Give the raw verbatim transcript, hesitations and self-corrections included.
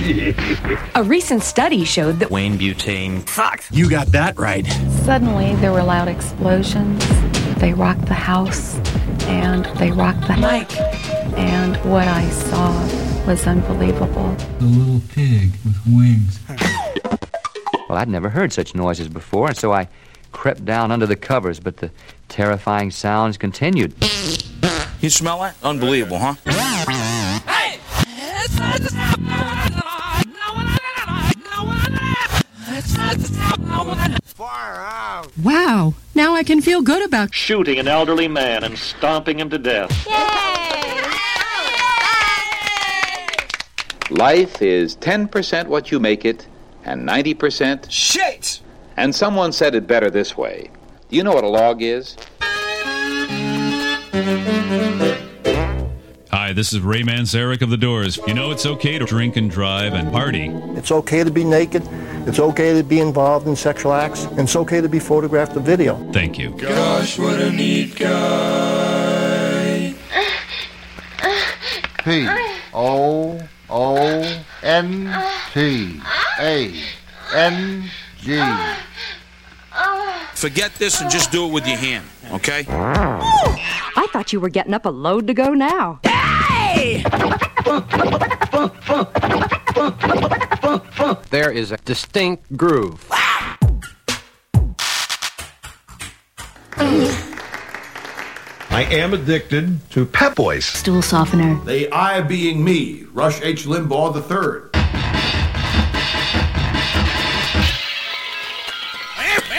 A recent study showed that Wayne Butane sucks. You got that right. Suddenly, there were loud explosions. They rocked the house, and they rocked the mic. And what I saw was unbelievable. The little pig with wings. Well, I'd never heard such noises before, and so I crept down under the covers, but the terrifying sounds continued. You smell that? Unbelievable, huh? Hey! Fire out! Wow, now I can feel good about shooting an elderly man and stomping him to death. Yay! Life is ten percent what you make it, and ninety percent shit! And someone said it better this way. Do you know what a log is? Hi, this is Ray Manzarek of The Doors. You know it's okay to drink and drive and party. It's okay to be naked. It's okay to be involved in sexual acts. And it's okay to be photographed or video. Thank you. Gosh, what a neat guy. P O O N T A N G. Forget this and just do it with your hand, okay? I thought you were getting up a load to go now. Hey! There is a distinct groove. I am addicted to Pep Boys. Stool softener. The I being me, Rush H. Limbaugh the third.